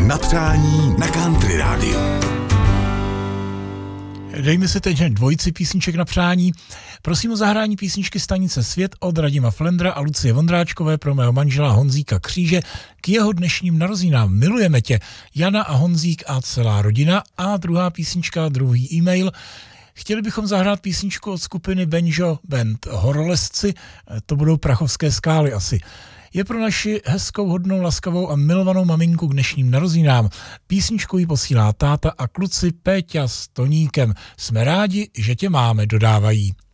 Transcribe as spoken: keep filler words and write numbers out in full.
Na přání na Country rádiu. Dejme si teď dvojici písniček na přání. Prosím o zahrání písničky Stanice Svět od Radima Flendra a Lucie Vondráčkové pro mého manžela Honzíka Kříže k jeho dnešním narozeninám. Milujeme tě, Jana a Honzík a celá rodina. A druhá písnička, druhý e-mail. Chtěli bychom zahrát písničku od skupiny Benjo Band Horolezci, to budou Prachovské skály asi. Je pro naši hezkou, hodnou, laskavou a milovanou maminku k dnešním narozeninám. Písničku jí posílá táta a kluci Péťa s Toníkem. Jsme rádi, že tě máme, dodávají.